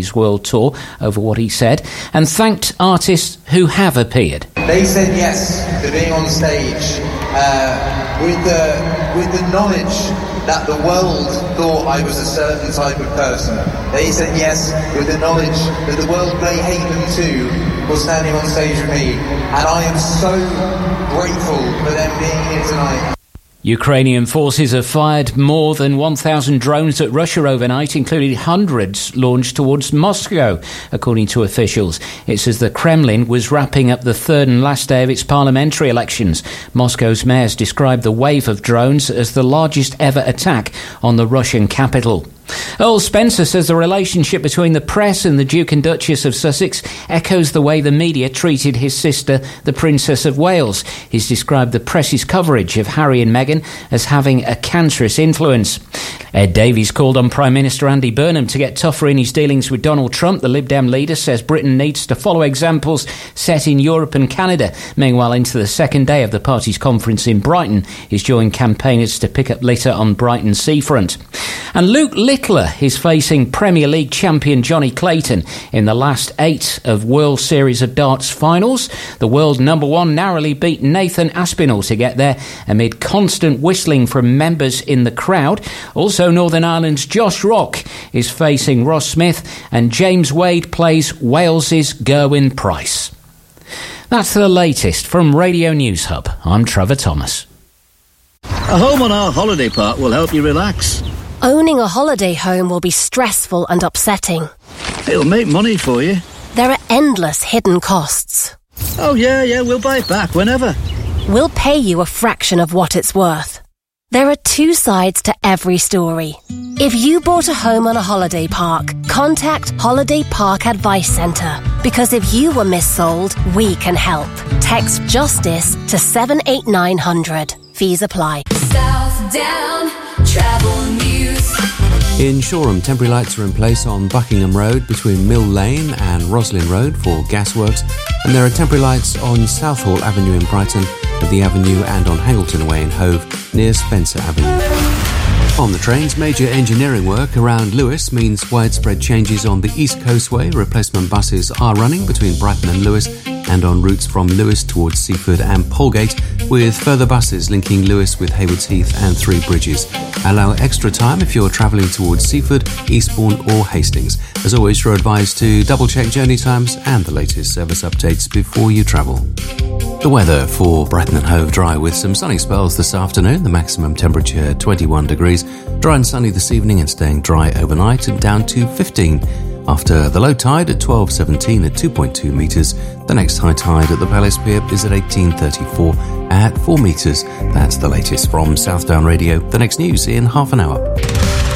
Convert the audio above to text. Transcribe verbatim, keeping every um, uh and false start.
his world tour over what he said, and thanked artists who have appeared. They said yes to being on stage uh, with the with the knowledge that the world thought I was a certain type of person. They said yes with the knowledge that the world may hate them too for standing on stage with me. And I am so grateful for them being here tonight. Ukrainian forces have fired more than one thousand drones at Russia overnight, including hundreds launched towards Moscow, according to officials. It says the Kremlin was wrapping up the third and last day of its parliamentary elections. Moscow's mayors described the wave of drones as the largest ever attack on the Russian capital. Earl Spencer says the relationship between the press and the Duke and Duchess of Sussex echoes the way the media treated his sister, the Princess of Wales. He's described the press's coverage of Harry and Meghan as having a cancerous influence. Ed Davies called on Prime Minister Andy Burnham to get tougher in his dealings with Donald Trump. The Lib Dem leader says Britain needs to follow examples set in Europe and Canada. Meanwhile, into the second day of the party's conference in Brighton, he's joined campaigners to pick up litter on Brighton seafront. And Luke Littler is facing Premier League champion Johnny Clayton in the last eight of World Series of Darts finals. The world number one narrowly beat Nathan Aspinall to get there amid constant whistling from members in the crowd. Also, Northern Ireland's Josh Rock is facing Ross Smith, and James Wade plays Wales's Gerwyn Price. That's the latest from Radio News Hub. I'm Trevor Thomas. A home on our holiday park will help you relax. Owning a holiday home will be stressful and upsetting. It'll make money for you. There are endless hidden costs. Oh yeah, yeah, we'll buy it back whenever. We'll pay you a fraction of what it's worth. There are two sides to every story. If you bought a home on a holiday park, contact Holiday Park Advice Centre. Because if you were missold, we can help. Text JUSTICE to seven eight nine hundred. Fees apply. South Down Travel News. In Shoreham, temporary lights are in place on Buckingham Road between Mill Lane and Roslin Road for gasworks, and there are temporary lights on Southall Avenue in Brighton, at the Avenue, and on Hangleton Way in Hove near Spencer Avenue. On the trains, major engineering work around Lewes means widespread changes on the East Coastway. Replacement buses are running between Brighton and Lewes and on routes from Lewes towards Seaford and Polegate, with further buses linking Lewes with Haywards Heath and Three Bridges. Allow extra time if you're travelling towards Seaford, Eastbourne or Hastings. As always, you're advised to double-check journey times and the latest service updates before you travel. The weather for Brighton and Hove: dry with some sunny spells this afternoon. The maximum temperature twenty-one degrees. Dry and sunny this evening and staying dry overnight and down to fifteen. After the low tide at twelve seventeen at two point two metres. The next high tide at the Palace Pier is at eighteen thirty-four at four metres. That's the latest from Southdown Radio. The next news in half an hour.